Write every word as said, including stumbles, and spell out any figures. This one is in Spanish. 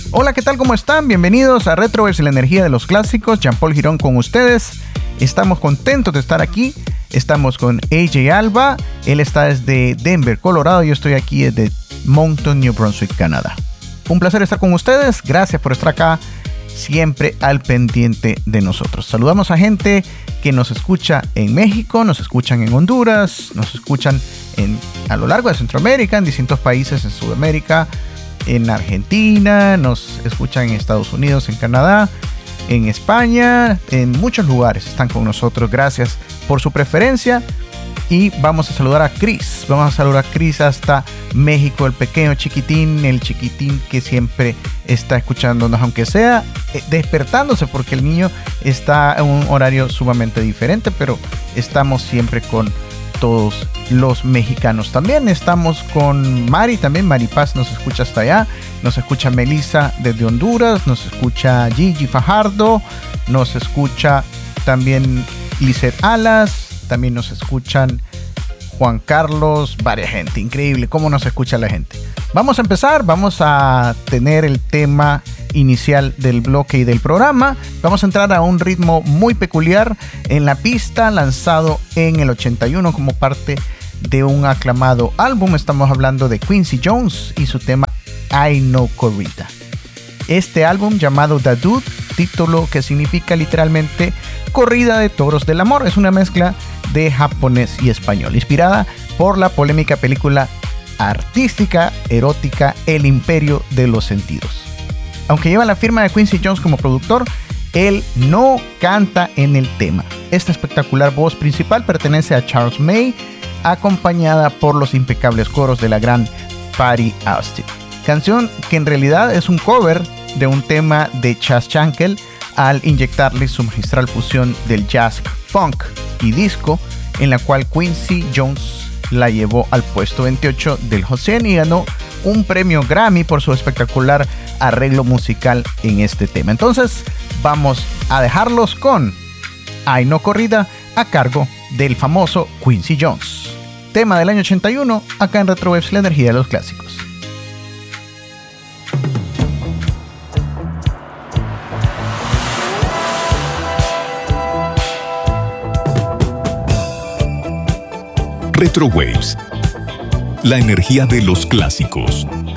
Hola, ¿qué tal? ¿Cómo están? Bienvenidos a Retroverse, la energía de los clásicos. Jean-Paul Girón con ustedes. Estamos contentos de estar aquí. Estamos con A J Alba. Él está desde Denver, Colorado. Yo estoy aquí desde Moncton, New Brunswick, Canadá. Un placer estar con ustedes. Gracias por estar acá, siempre al pendiente de nosotros. Saludamos a gente que nos escucha en México, nos escuchan en Honduras, nos escuchan en, a lo largo de Centroamérica, en distintos países en Sudamérica, en Argentina, nos escuchan en Estados Unidos, en Canadá, en España, en muchos lugares están con nosotros. Gracias por su preferencia. Y vamos a saludar a Chris. Vamos a saludar a Chris hasta México, el pequeño chiquitín, el chiquitín que siempre está escuchándonos, aunque sea eh, despertándose, porque el niño está en un horario sumamente diferente, pero estamos siempre con todos los mexicanos. También estamos con Mari, también Mari Paz nos escucha hasta allá, nos escucha Melissa desde Honduras, nos escucha Gigi Fajardo, nos escucha también Lizeth Alas, también nos escuchan Juan Carlos, varias gente, increíble cómo nos escucha la gente. Vamos a empezar, vamos a tener el tema inicial del bloque y del programa. Vamos a entrar a un ritmo muy peculiar en la pista, lanzado en el ochenta y uno como parte de un aclamado álbum. Estamos hablando de Quincy Jones y su tema I No Corrida. Este álbum, llamado The Dude, título que significa literalmente corrida de toros del amor, es una mezcla de japonés y español, inspirada por la polémica película artística erótica El Imperio de los Sentidos. Aunque lleva la firma de Quincy Jones como productor, él no canta en el tema. Esta espectacular voz principal pertenece a Charles May, acompañada por los impecables coros de la gran Patti Austin. Canción que en realidad es un cover de un tema de Chas Chankel, al inyectarle su magistral fusión del jazz, funk y disco, en la cual Quincy Jones la llevó al puesto veintiocho del Hot cien y ganó un premio Grammy por su espectacular arreglo musical en este tema. Entonces vamos a dejarlos con I No Corrida, a cargo del famoso Quincy Jones, tema del año ochenta y uno, acá en Retroverse, la energía de los clásicos. Retro Waves, la energía de los clásicos.